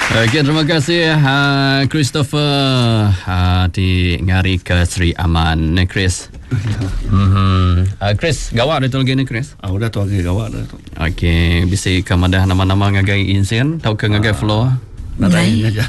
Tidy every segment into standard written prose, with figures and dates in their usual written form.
Okey, terima kasih Christopher di Ngari ke Sri Aman, Chris. Chris, gawat dah tu lagi ni Chris. Udah tu lagi gawat dah tu. Okey, bisa kamadah nama-nama ngagai insen, tahu ke ngagai floor. Nadain aja.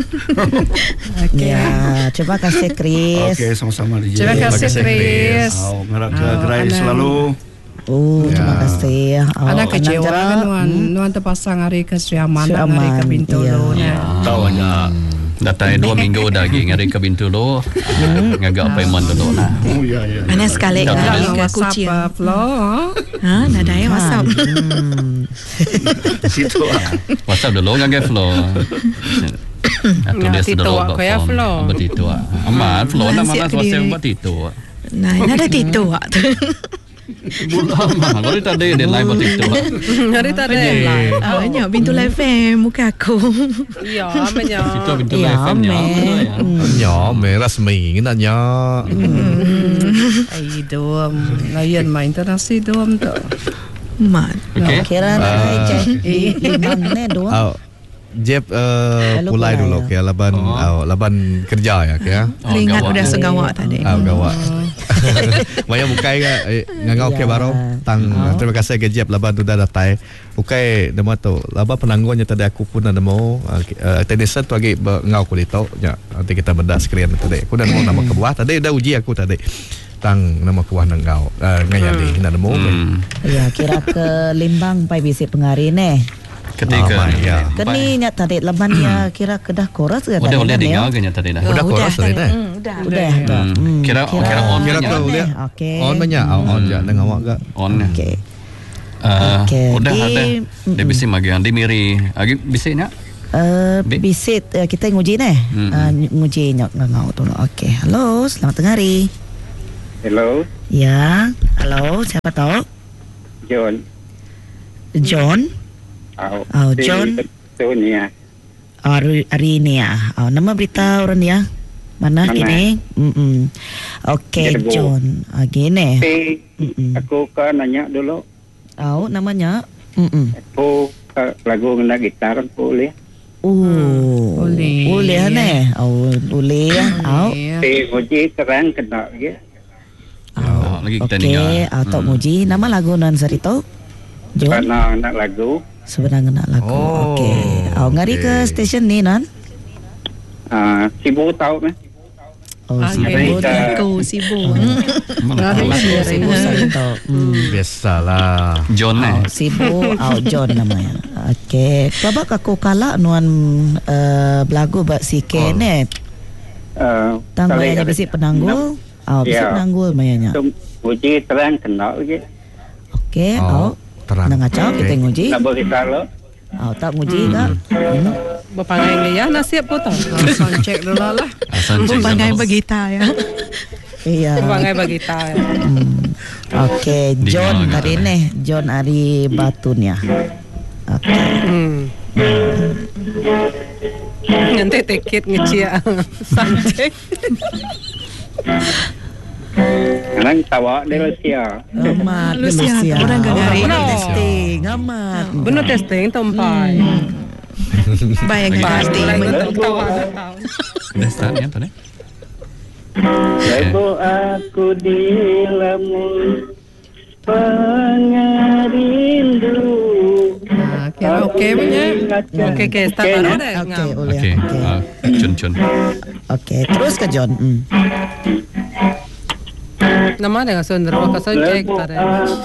Ya, terima kasih Chris. Okey, sama-sama DJ. Terima kasih Chris. Ngerak ke gerai selalu. Terima kasih. Anak kecewa kan nuan terpasang hari ke Sri Aman, hari ke Bintulu. Tahu aja. Datai 2 minggu dah lagi ngari ke Bintulu. Ngagak appointment dulu nah. Oh ya ya. Mana sekali ngari ke Kuching. Nadai WhatsApp. Situ. WhatsApp dulu ngagak floor. Tulis dulu kaya floor. Begitu. Amat floor nama WhatsApp buat itu. Nah, ada titu. Bulan hari tadi deadline buat itu. Hari tadi deadline. Banyak Bintul FM muka aku. Ya, banyak. Itu Bintul FM nya. Nhỏ mẹ rasmi cái nya. Ai dom, layan main terasi dom tu. Mat. Okey. Kira nak limang ni dua. Jeb pulai dulu ke laban kerja ya ke. Ingat udah segawak tadi. Gawat. Maya bukai ngangau ke baru tang terima kasih ke Jeb laban tu dah datai. Bukai nama tu laban penangguhnya tadi aku pun ada mau tenisa tu lagi ngau ku dito ya nanti kita bedah screen tadi. Aku dah mau nama ke bawah tadi dah uji aku tadi. Tang nama kuah nangau ngayali nak mau. Ya, kira ke Limbang pai bisi pengari ni. Ketika Kini nyat tadi leban ya kira kedah koras ke tadi. Udah dengar ke nyat tadi dah. Udah koras tadi dah. Udah. Kira on. Kira kau dia. Okey. On banyak on je dengan awak ke. On. Okey. Udah ada. Dia bisa magi andi miri. Agi bisa nya? Bisit kita nguji ni. Nguji nyok ngau tu. Okey. Halo, selamat tengah hari. Hello. Ya, halo, siapa tahu? John. John? John. Sonia. Arinia. Nama berita orang dia? Mana kini? Okey, John. Gini. Aku kan nanya dulu. Namanya? Aku lagu kena gitar boleh. Boleh ni. Boleh. Muji terang kena ke? Lagi kita dengar. Okey, Tok Muji. Nama lagu nan sarito? John. Karena nak lagu. Sebenarnya nak lagu. Okey. Ngari ke stesen ni nan? Sibu tahu meh? Sibu. Sibu sarito. Biasalah. John Sibu John namanya. Okey. Babak aku kalah nuan belagu bak sike ni. Tang bayanya bisi penanggul. Bisi penanggul bayanya. Muji terang kena ke? Okey. Terang. Nak ngacau kita nguji. Nak boleh tahu. Tak nguji tak? Berpangai dia nasib pun tau. Soncek dulu lah. Berpangai bergitar ya. Iya. Berpangai bergitar ya. Okey, John tadi ni. John Ari Batunya. Okey. Nanti tiket ngeciak. Soncek. Nang tawa dia Lucia. Amat Lucia. Orang gagari. Testing. Amat. Benar testing tempai. Bayang testing. Tawa. Dah start ya tadi. Lagu aku di lamun pengarindu. Kira okey punya. Okey, start baru dah. Okey. Cun. Okey, terus ke John. Nama dengan Sundar Soncek tadi.